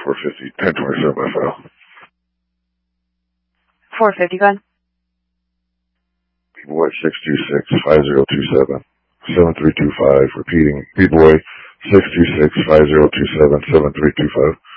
450, 1027 by file. 450, go ahead. B-Boy 626-5027, 7325, repeating B-Boy 626-5027, 7325.